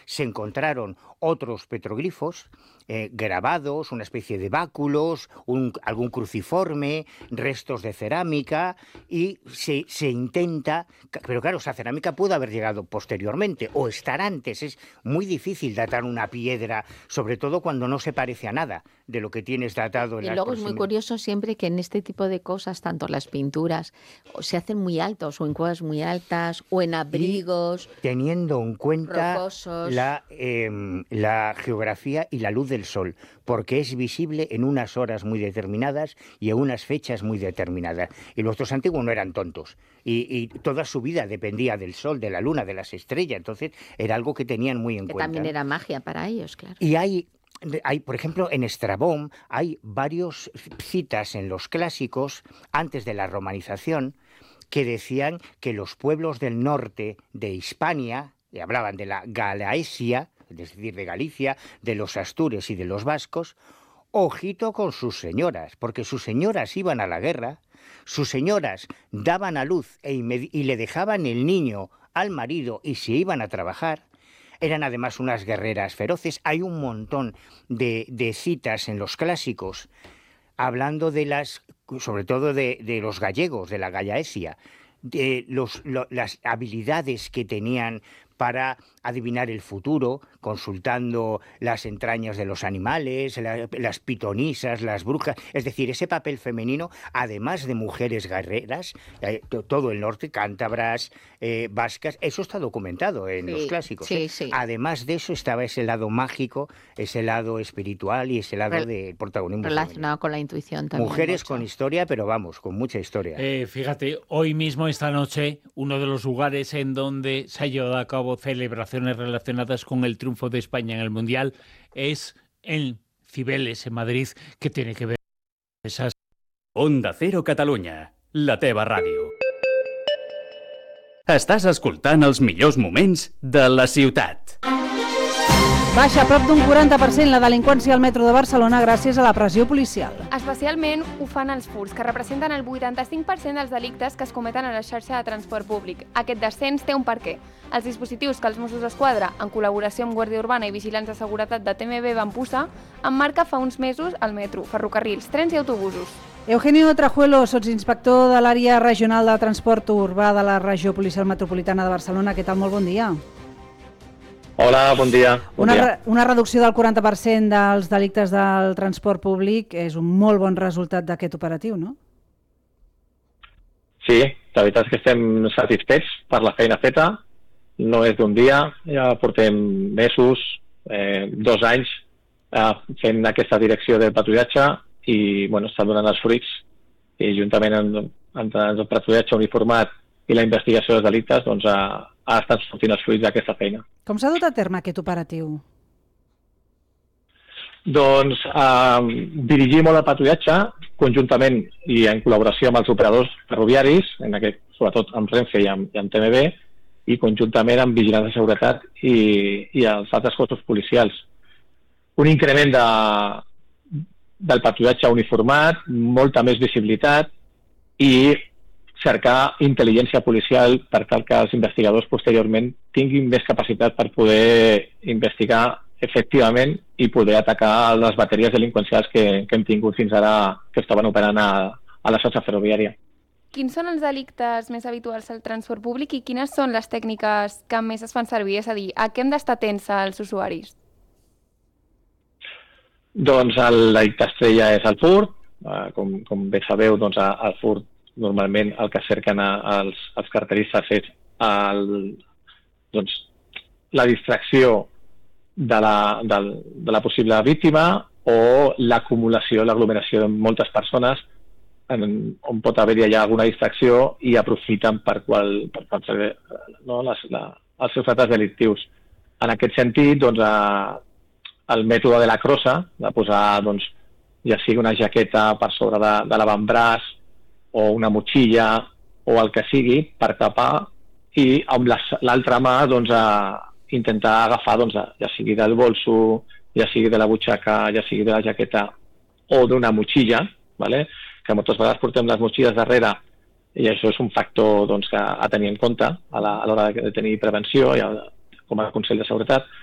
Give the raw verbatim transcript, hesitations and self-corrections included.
se encontraron otros petroglifos eh, grabados, una especie de báculos, un, algún cruciforme, restos de cerámica, y se, se intenta, pero claro, esa cerámica pudo haber llegado posteriormente o estar antes. Es muy difícil datar una piedra, sobre todo cuando no se parece a nada de lo que tienes datado en Y las luego es muy curioso siempre que en este tipo de cosas, tanto las pinturas, se hacen muy altos o en cuevas muy altas o en abrigos, y teniendo en cuenta rocosos. la, eh, la geografía y la luz del sol, porque es visible en unas horas muy determinadas y en unas fechas muy determinadas. Y los antiguos no eran tontos, y, y toda su vida dependía del sol, de la luna, de las estrellas, entonces era algo que tenían muy en que cuenta. también ¿no? era magia para ellos, claro. Y hay... Hay, por ejemplo, en Estrabón hay varias citas en los clásicos, antes de la romanización, que decían que los pueblos del norte de Hispania, y hablaban de la Galaesia, es decir, de Galicia, de los astures y de los vascos, ojito con sus señoras, porque sus señoras iban a la guerra, sus señoras daban a luz e y le dejaban el niño al marido y se iban a trabajar. Eran además unas guerreras feroces. Hay un montón de, de citas en los clásicos hablando de las, sobre todo de, de los gallegos, de la Gallaesia, de los, lo, las habilidades que tenían para adivinar el futuro, consultando las entrañas de los animales, la, las pitonisas, las brujas, es decir, ese papel femenino, además de mujeres guerreras, eh, todo el norte, cántabras, eh, vascas, eso está documentado en sí, los clásicos. Sí, ¿eh? sí. Además de eso estaba ese lado mágico, ese lado espiritual y ese lado Rel del protagonismo relacionado femenino. con la intuición también. Mujeres mucho. con historia, pero vamos, con mucha historia. Eh, fíjate, hoy mismo, esta noche, uno de los lugares en donde se ha llevado a cabo celebraciones relacionadas con el triunfo de España en el Mundial es en Cibeles, en Madrid, que tiene que ver esas... Onda Cero Catalunya, la teva ràdio. Estàs escoltant els millors moments de la ciutat. Baixa a prop d'un quaranta per cent la delinqüència al metro de Barcelona gràcies a la pressió policial. Especialment ho fan els furts, que representen el vuitanta-cinc per cent dels delictes que es cometen a la xarxa de transport públic. Aquest descens té un perquè. Els dispositius que els Mossos d'Esquadra, en col·laboració amb Guàrdia Urbana i Vigilants de Seguretat de T M B, van posar en marca fa uns mesos al metro, ferrocarrils, trens i autobusos. Eugenio Trajuelo, sotsinspector de l'àrea regional de transport urbà de la regió policial metropolitana de Barcelona. Què tal? Molt bon dia. Hola, bon dia. Bon una, dia. Re, una reducció del quaranta per cent dels delictes del transport públic és un molt bon resultat d'aquest operatiu, no? Sí, la veritat és que estem satisfets per la feina feta. No és d'un dia, ja portem mesos, eh, dos anys eh, fent aquesta direcció de patrullatge i bueno, estan donant els fruits. I juntament amb, amb el patrullatge uniformat i la investigació dels delictes, doncs, ha, ha estat sortint els fruits d'aquesta feina. Com s'ha dut a terme aquest operatiu? Doncs eh, dirigir molt el patrullatge conjuntament i en col·laboració amb els operadors ferroviaris, en aquest, sobretot amb Renfe i amb, i amb T M B, i conjuntament amb Vigilants de Seguretat i, i els altres cossos policials. Un increment de, del patrullatge uniformat, molta més visibilitat i cercar intel·ligència policial per tal que els investigadors posteriorment tinguin més capacitat per poder investigar efectivament i poder atacar les bateries delinqüencials que, que hem tingut fins ara que estaven operant a, a la xarxa ferroviària. Quins són els delictes més habituals al transport públic i quines són les tècniques que més es fan servir? És a dir, a què hem d'estar atents als usuaris? Doncs el delicte estrella és el furt. Com, com bé sabeu, doncs el furt normalment el que cerquen els, els carteristes és el, doncs, la distracció de la, de, de la possible víctima o l'acumulació, l'aglomeració de moltes persones en, on pot haver-hi allà alguna distracció i aprofiten per qual, per qual no, les, la, els seus actes delictius. En aquest sentit, doncs, a, el mètode de la crossa, de posar, doncs, ja sigui una jaqueta per sobre de, de l'avantbraç o una motxilla o el que sigui per tapar i amb l'altra mà doncs, a intentar agafar doncs, ja sigui del bolso, ja sigui de la butxaca, ja sigui de la jaqueta o d'una motxilla, ¿vale? Que moltes vegades portem les motxilles darrere i això és un factor doncs, que a tenir en compte a l'hora de tenir prevenció i a, com a Consell de Seguretat.